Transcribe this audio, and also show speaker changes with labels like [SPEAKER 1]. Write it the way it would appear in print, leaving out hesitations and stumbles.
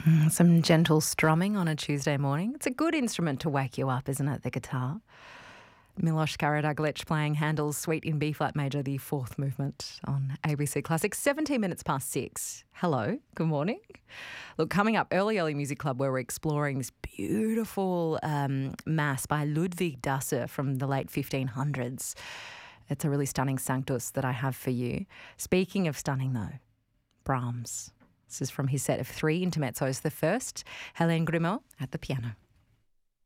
[SPEAKER 1] Some gentle strumming on a Tuesday morning. It's a good instrument to wake you up, isn't it, the guitar? Miloš Karađorđević playing Handel's Suite in B-flat major, the fourth movement on ABC Classics, 17 minutes past 6. Hello, good morning. Look, coming up, Early Music Club, where we're exploring this beautiful mass by Ludwig Dassler from the late 1500s. It's a really stunning Sanctus that I have for you. Speaking of stunning, though, Brahms. This is from his set of 3 intermezzos. The first, Hélène Grimaud at the piano.